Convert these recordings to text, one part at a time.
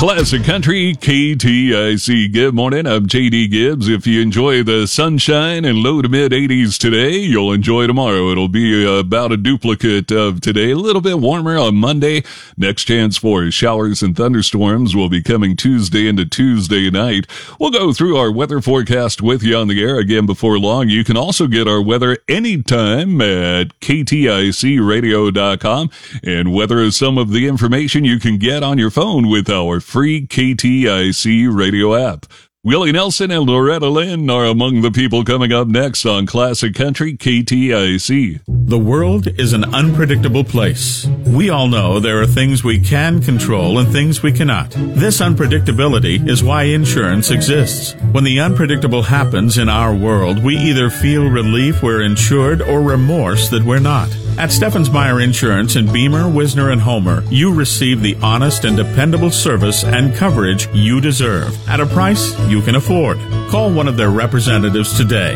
Classic Country, KTIC. Good morning, I'm J.D. Gibbs. If you enjoy the sunshine and low to mid 80s today, you'll enjoy tomorrow. It'll be about a duplicate of today. A little bit warmer on Monday. Next chance for showers and thunderstorms will be coming Tuesday into Tuesday night. We'll go through our weather forecast with you on the air again before long. You can also get our weather anytime at kticradio.com. And weather is some of the information you can get on your phone with our free KTIC radio app. Willie Nelson and Loretta Lynn are among the people coming up next on Classic Country KTIC. The world is an unpredictable place. We all know there are things we can control and things we cannot. This unpredictability is why insurance exists. When the unpredictable happens in our world, we either feel relief we're insured or remorse that we're not. At Steffens Meyer Insurance in Beamer, Wisner, and Homer, you receive the honest and dependable service and coverage you deserve at a price you can afford. Call one of their representatives today,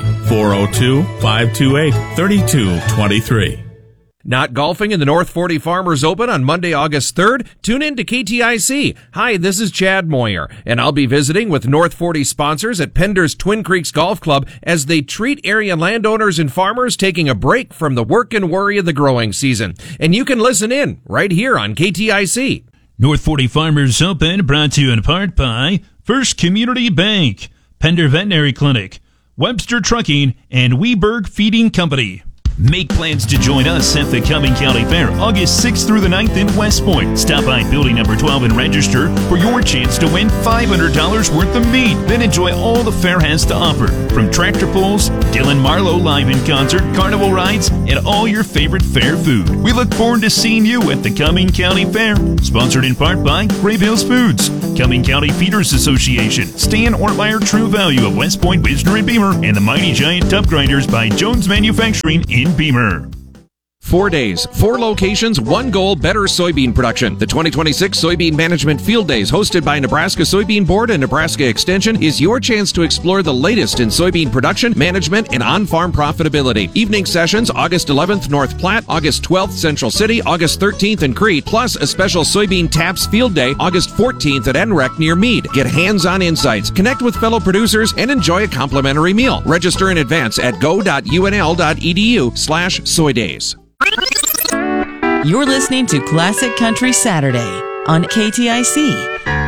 402-528-3223. Not golfing in the North 40 Farmers Open on Monday, August 3rd? Tune in to KTIC. Hi, this is Chad Moyer, and I'll be visiting with North 40 sponsors at Pender's Twin Creeks Golf Club as they treat area landowners and farmers taking a break from the work and worry of the growing season. And you can listen in right here on KTIC. North 40 Farmers Open brought to you in part by First Community Bank, Pender Veterinary Clinic, Webster Trucking, and Weberg Feeding Company. Make plans to join us at the Cumming County Fair, August 6th through the 9th in West Point. Stop by building number 12 and register for your chance to win $500 worth of meat. Then enjoy all the fair has to offer, from tractor pulls, Dylan Marlowe live in concert, carnival rides, and all your favorite fair food. We look forward to seeing you at the Cumming County Fair. Sponsored in part by Grave Hills Foods, Cumming County Feeders Association, Stan Ortmeyer True Value of West Point, Wisner, and Beamer, and the Mighty Giant Tub Grinders by Jones Manufacturing in Beamer. 4 days, 4 locations, 1 goal, better soybean production. The 2026 Soybean Management Field Days, hosted by Nebraska Soybean Board and Nebraska Extension, is your chance to explore the latest in soybean production, management, and on-farm profitability. Evening sessions, August 11th, North Platte, August 12th, Central City, August 13th in Crete, plus a special Soybean Taps Field Day, August 14th at NREC near Meade. Get hands-on insights, connect with fellow producers, and enjoy a complimentary meal. Register in advance at go.unl.edu/soydays. You're listening to Classic Country Saturday on KTIC.